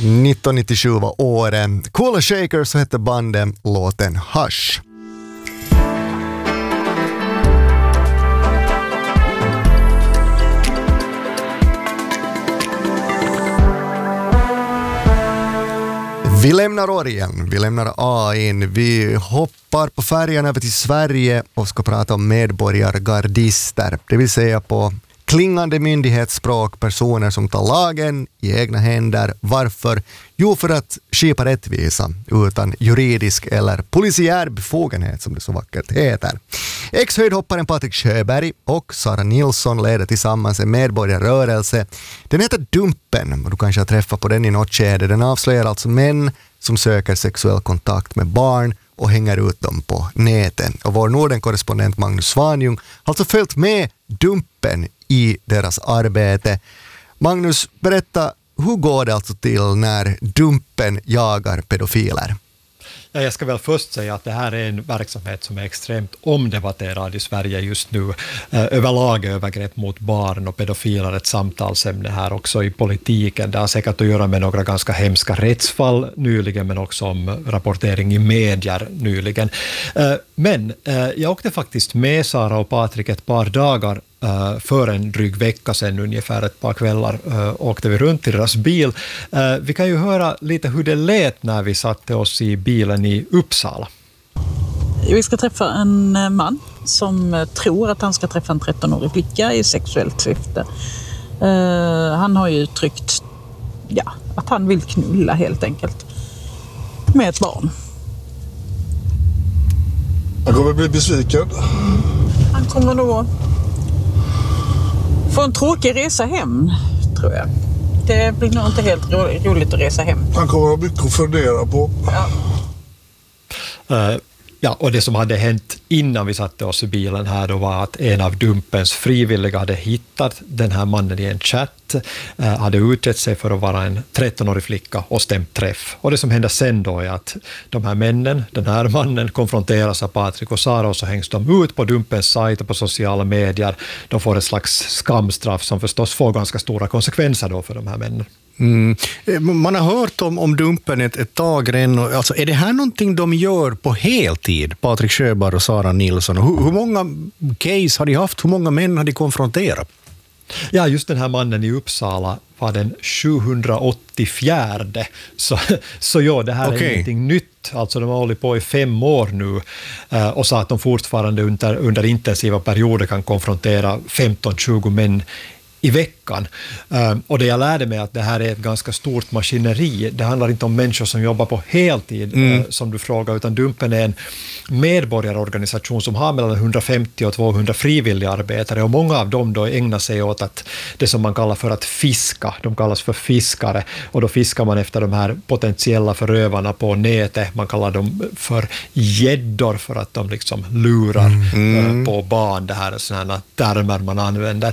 1997 var året. Cool Shakers så hette bandet, låten Hush. Vi lämnar Orgen, vi lämnar AIN, vi hoppar på färjan över till Sverige och ska prata om medborgargardister, det vill säga på klingande myndighetsspråk personer som tar lagen i egna händer. Varför? Jo, för att skipa rättvisa utan juridisk eller polisiär befogenhet som det så vackert heter. Ex-höjdhopparen Patrik Sjöberg och Sara Nilsson leder tillsammans en medborgarrörelse. Den heter Dumpen och du kanske har träffat på den i något skede. Den avslöjar alltså män som söker sexuell kontakt med barn och hänger ut dem på näten. Och vår Norden-korrespondent Magnus Svanjung har alltså följt med Dumpen i deras arbete. Magnus, berätta, hur går det alltså till när Dumpen jagar pedofiler? Ja, jag ska väl först säga att det här är en verksamhet som är extremt omdebatterad i Sverige just nu. Överlag övergrepp mot barn och pedofiler ett samtalsämne här också i politiken. Det har säkert att göra med några ganska hemska rättsfall nyligen, men också om rapportering i medier nyligen. Men jag åkte faktiskt med Sara och Patrik ett par dagar för en dryg vecka sedan, ungefär ett par kvällar, åkte vi runt i deras bil. Vi kan ju höra lite hur det lät när vi satte oss i bilen i Uppsala. Vi ska träffa en man som tror att han ska träffa en 13-årig flicka i sexuellt syfte. Han har ju uttryckt att han vill knulla helt enkelt med ett barn. Han kommer bli besviken. Han kommer nog få en tråkig resa hem, tror jag. Det blir nog inte helt roligt att resa hem. Han kommer ha mycket att fundera på. Ja, och det som hade hänt innan vi satte oss i bilen här då var att en av Dumpens frivilliga hade hittat den här mannen i en chatt, hade utrett sig för att vara en 13-årig flicka och stämt träff. Och det som hände sen då är att de här männen, den här mannen konfronteras av Patrik och Sara och så hängs de ut på Dumpens sajt och på sociala medier. De får ett slags skamstraff som förstås får ganska stora konsekvenser då för de här männen. Man har hört om Dumpen ett tag redan. Alltså, är det här någonting de gör på heltid, Patrik Sjöberg och Sara Nilsson? Hur många case har de haft? Hur många män har de konfronterat? Ja, just den här mannen i Uppsala var den 784. Så ja, det här är ingenting nytt. Alltså de har hållit på i 5 år nu och sa att de fortfarande under intensiva perioder kan konfrontera 15-20 män i veckan. Och det jag lärde mig att det här är ett ganska stort maskineri. Det handlar inte om människor som jobbar på heltid som du frågar, utan Dumpen är en medborgarorganisation som har mellan 150 och 200 frivilliga arbetare och många av dem då ägnar sig åt att det som man kallar för att fiska. De kallas för fiskare och då fiskar man efter de här potentiella förövarna på nätet. Man kallar dem för gäddor för att de liksom lurar på barn. Det här är sådana termer man använder.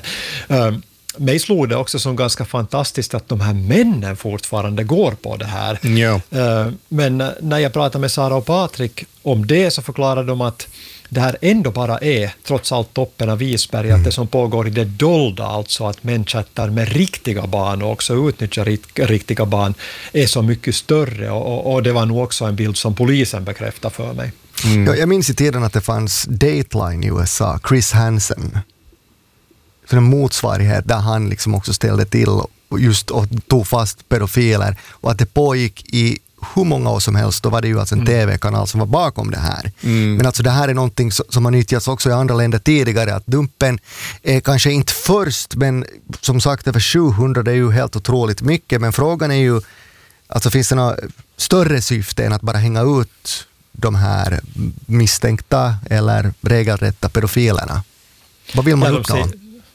Mig slog det också som ganska fantastiskt att de här männen fortfarande går på det här. Ja. Men när jag pratade med Sara och Patrik om det så förklarade de att det här ändå bara är, trots allt toppen av isberg, att det som pågår i det dolda, alltså att män chattar med riktiga barn och också utnyttjar riktiga barn, är så mycket större. Och det var nog också en bild som polisen bekräftade för mig. Jag minns i tiden att det fanns Dateline i USA, Chris Hansen. Så en motsvarighet där han liksom också ställde till just och tog fast pedofiler och att det pågick i hur många år som helst. Då var det ju alltså en tv-kanal som var bakom det här. Men alltså det här är någonting som har nyttjats också i andra länder tidigare, att Dumpen är kanske inte först, men som sagt över 700, det är ju helt otroligt mycket, men frågan är ju, alltså finns det något större syfte än att bara hänga ut de här misstänkta eller regelrätta pedofilerna? Vad vill man uppnå?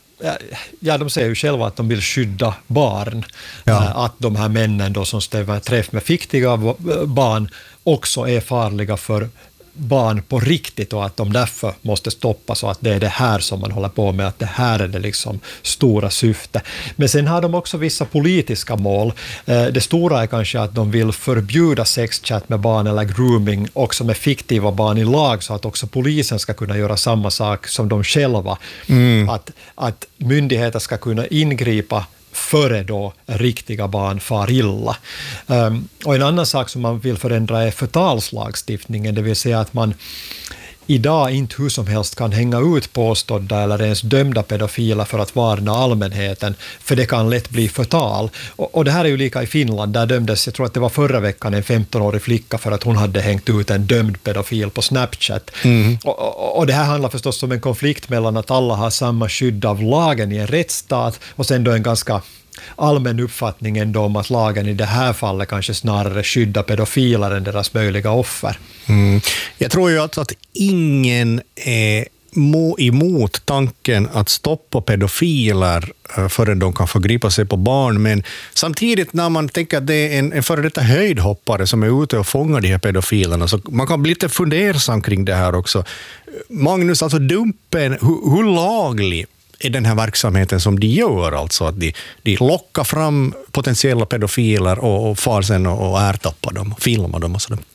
Ja, de säger ju själva att de vill skydda barn. Att de här männen då som stämmer träff med fiktiva barn också är farliga för barn på riktigt och att de därför måste stoppas och att det är det här som man håller på med, att det här är det liksom stora syfte. Men sen har de också vissa politiska mål. Det stora är kanske att de vill förbjuda sexchat med barn eller grooming också med fiktiva barn i lag så att också polisen ska kunna göra samma sak som de själva. Att myndigheter ska kunna ingripa före då riktiga barn far illa. Och en annan sak som man vill förändra är förtalslagstiftningen, det vill säga att man idag inte hur som helst kan hänga ut påstådda eller ens dömda pedofiler för att varna allmänheten, för det kan lätt bli förtal. Och det här är ju lika i Finland, där dömdes, jag tror att det var förra veckan, en 15-årig flicka för att hon hade hängt ut en dömd pedofil på Snapchat. Och det här handlar förstås om en konflikt mellan att alla har samma skydd av lagen i en rättsstat och sen då en ganska allmän uppfattning ändå om att lagen i det här fallet kanske snarare skyddar pedofiler än deras möjliga offer. Jag tror ju att ingen är emot tanken att stoppa pedofiler förrän de kan förgripa sig på barn, men samtidigt när man tänker att det är en före detta höjdhoppare som är ute och fångar de här pedofilerna, så man kan bli lite fundersam kring det här också. Magnus, alltså Dumpen, hur laglig är den här verksamheten som de gör, alltså att de lockar fram potentiella pedofiler och far sen och ertappar dem, filmar dem och sådär?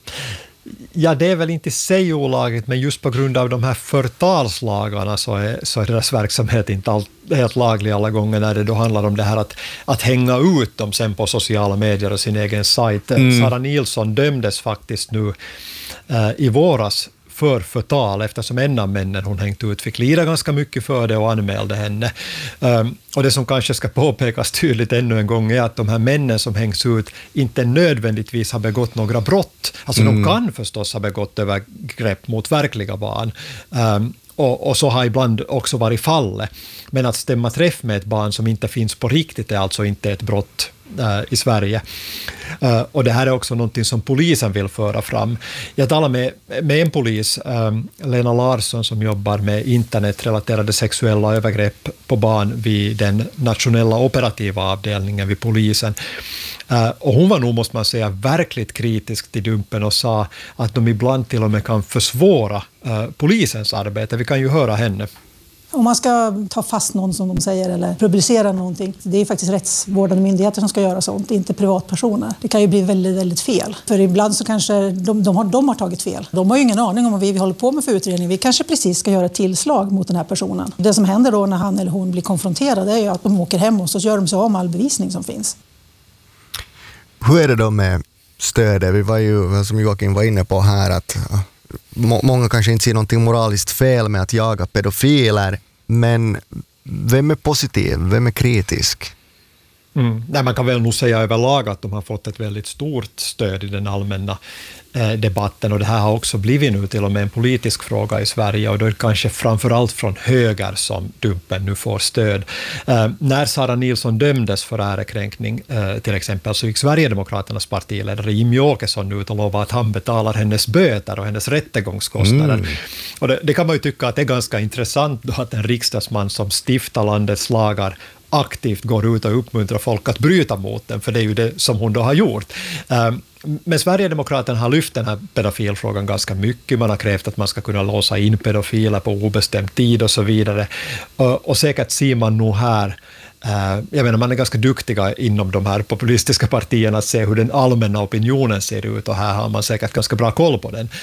Ja, det är väl inte i sig olagligt, men just på grund av de här förtalslagarna så är deras verksamhet inte helt laglig alla gånger när det då handlar om det här att hänga ut dem sen på sociala medier och sin egen sajt. Sara Nilsson dömdes faktiskt nu i våras för förtal, eftersom en av männen hon hängt ut fick lida ganska mycket för det och anmälde henne. Och det som kanske ska påpekas tydligt ännu en gång är att de här männen som hängs ut inte nödvändigtvis har begått några brott. Alltså de kan förstås ha begått övergrepp mot verkliga barn. Och så har ibland också varit fallet. Men att stämma träff med ett barn som inte finns på riktigt är alltså inte ett brott i Sverige. Och det här är också någonting som polisen vill föra fram. Jag talade med en polis, Lena Larsson, som jobbar med internetrelaterade sexuella övergrepp på barn vid den nationella operativa avdelningen vid polisen. Och hon var nog, måste man säga, verkligt kritisk till Dumpen och sa att de ibland till och med kan försvåra polisens arbete. Vi kan ju höra henne. Om man ska ta fast någon, som de säger, eller publicera någonting, det är faktiskt rättsvårdande myndigheter som ska göra sånt, inte privatpersoner. Det kan ju bli väldigt, väldigt fel. För ibland så kanske de har tagit fel. De har ju ingen aning om vad vi håller på med för utredning. Vi kanske precis ska göra ett tillslag mot den här personen. Det som händer då när han eller hon blir konfronterad är ju att de åker hem och så gör de sig av med all bevisning som finns. Hur är det då med stödet? Vi var ju, som Joakim var inne på här, att många kanske inte ser någonting moraliskt fel med att jaga pedofiler, men vem är positiv? Vem är kritisk? Nej, man kan väl nog säga överlag att de har fått ett väldigt stort stöd i den allmänna debatten, och det här har också blivit nu till och med en politisk fråga i Sverige, och då är det kanske framförallt från höger som Dumpen nu får stöd. När Sara Nilsson dömdes för ärekränkning till exempel, så gick Sverigedemokraternas partiledare Jimmie Åkesson ut och lovade att han betalar hennes böter och hennes rättegångskostnader. Och det kan man ju tycka att det är ganska intressant då, att en riksdagsman som stiftar landets lagar aktivt går ut och uppmuntrar folk att bryta mot den, för det är ju det som hon då har gjort. Men Sverigedemokraterna har lyft den här pedofilfrågan ganska mycket. Man har krävt att man ska kunna låsa in pedofiler på obestämd tid och så vidare. Och säkert ser man nog här, jag menar, man är ganska duktiga inom de här populistiska partierna att se hur den allmänna opinionen ser ut, och här har man säkert ganska bra koll på den.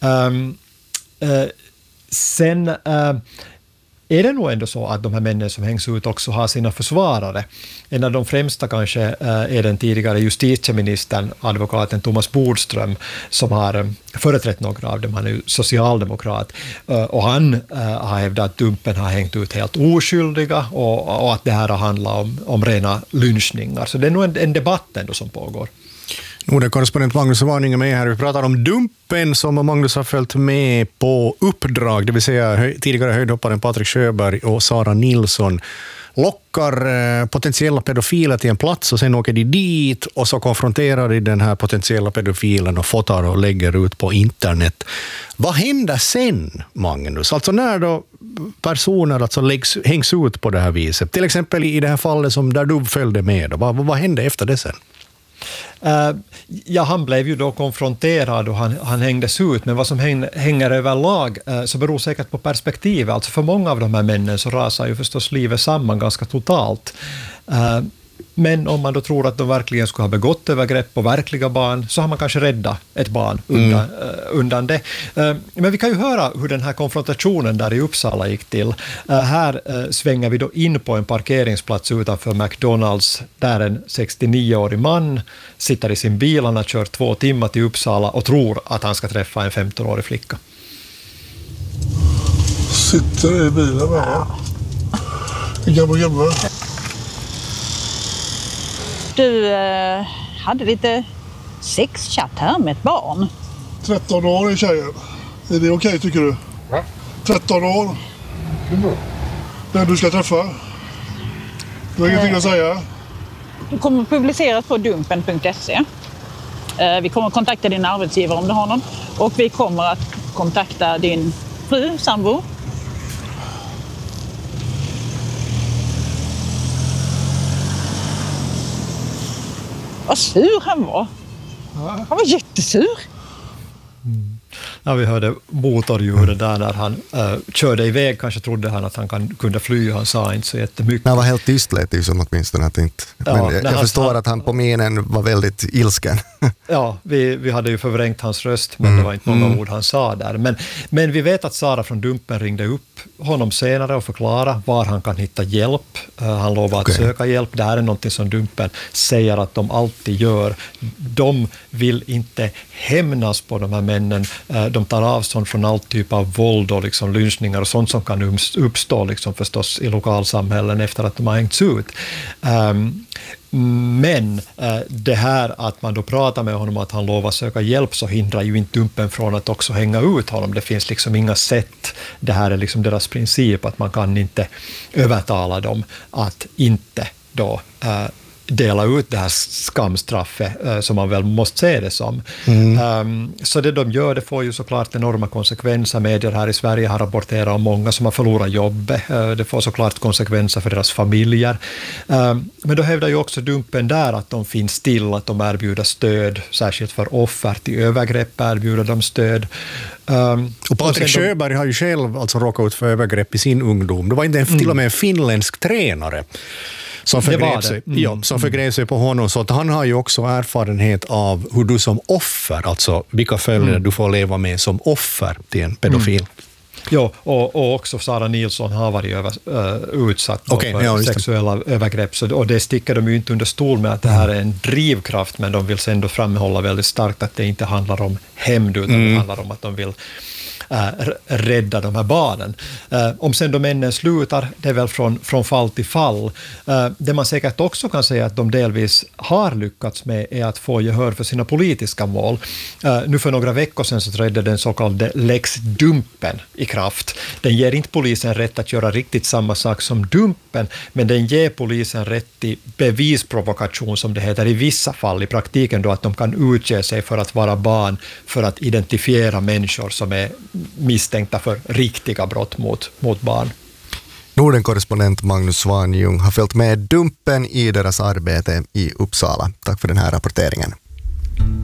Sen är det nog ändå så att de här männen som hängs ut också har sina försvarare. En av de främsta kanske är den tidigare justitieministern, advokaten Thomas Bodström, som har företrätt några av dem. Han är ju socialdemokrat, och han har hävdat att Dumpen har hängt ut helt oskyldiga och att det här har handlat om rena lynchningar. Så det är nog en debatt ändå som pågår. Nordenkorrespondent Magnus Varning är med här. Vi pratar om Dumpen som Magnus har följt med på uppdrag, det vill säga tidigare höjdhopparen Patrik Sjöberg och Sara Nilsson lockar potentiella pedofiler till en plats, och sen åker de dit och så konfronterar de den här potentiella pedofilen och fotar och lägger ut på internet. Vad händer sen, Magnus? Alltså när då personer alltså hängs ut på det här viset, till exempel i det här fallet som där du följde med, vad hände efter det sen? Ja, han blev ju då konfronterad och han hängdes ut, men vad som hänger överlag så beror säkert på perspektivet. Alltså för många av de här männen så rasar ju förstås livet samman ganska totalt. Men om man då tror att de verkligen skulle ha begått övergrepp på verkliga barn, så har man kanske räddat ett barn undan det. Men vi kan ju höra hur den här konfrontationen där i Uppsala gick till. Här svänger vi då in på en parkeringsplats utanför McDonalds, där en 69-årig man sitter i sin bil. Han har kört 2 timmar till Uppsala och tror att han ska träffa en 15-årig flicka. Sitter i bilen med. Gammal. Du hade lite sexchatt här med ett barn. 13 år är tjejen. Är det okej tycker du? Va? 13 år. Den du ska träffa. Du har ingenting att säga. Du kommer att publiceras på dumpen.se. Vi kommer att kontakta din arbetsgivare om du har någon. Och vi kommer att kontakta din fru, sambo. Vad sur han var. Han var jättesur. Ja, vi hörde motorljudet där när han körde iväg. Kanske trodde han att han kunde fly. Han sa inte så jättemycket. Han var helt tyst, lät det ju som åtminstone. Att inte. Men jag förstår att han på minen var väldigt ilsken. Ja, vi hade ju förvrängt hans röst, men det var inte många ord han sa där. Men vi vet att Sara från Dumpen ringde upp honom senare och förklarade var han kan hitta hjälp. Han lovar att söka hjälp. Det här är något som Dumpen säger att de alltid gör. De vill inte hämnas på de här männen. De tar avstånd från all typ av våld och liksom lynchningar och sånt som kan uppstå liksom förstås i lokalsamhällen efter att de har hängts ut. Men det här att man då pratar med honom att han lovar söka hjälp, så hindrar ju inte Dumpen från att också hänga ut honom. Det finns liksom inga sätt. Det här är liksom deras princip, att man kan inte övertala dem att inte då dela ut det här skamstraffet som man väl måste se det som. Så det de gör, det får ju såklart enorma konsekvenser. Medier här i Sverige har rapporterat om många som har förlorat jobbet. Det får såklart konsekvenser för deras familjer. Men då hävdar ju också Dumpen där att de finns till, att de erbjuder stöd, särskilt för offer till övergrepp erbjuder de stöd. Och Patrik Sjöberg har ju själv alltså råkat ut för övergrepp i sin ungdom. Det var inte till och med en finländsk tränare som förgrev sig på honom, så att han har ju också erfarenhet av hur du som offer, alltså vilka följder du får leva med som offer till en pedofil. Ja, och också Sara Nilsson har varit utsatt för sexuella övergrepp, och det sticker de ju inte under stol med att det här är en drivkraft, men de vill sen då framhålla väldigt starkt att det inte handlar om hämnd, utan det handlar om att de vill rädda de här barnen. Om sen de männen slutar, det är väl från fall till fall. Det man säkert också kan säga att de delvis har lyckats med är att få gehör för sina politiska mål. Nu för några veckor sedan så trädde den så kallade Lex Dumpen i kraft. Den ger inte polisen rätt att göra riktigt samma sak som Dumpen, men den ger polisen rätt till bevisprovokation, som det heter i vissa fall, i praktiken då att de kan utge sig för att vara barn för att identifiera människor som är misstänkta för riktiga brott mot barn. Norden-korrespondent Magnus Svanjung har följt med Dumpen i deras arbete i Uppsala. Tack för den här rapporteringen.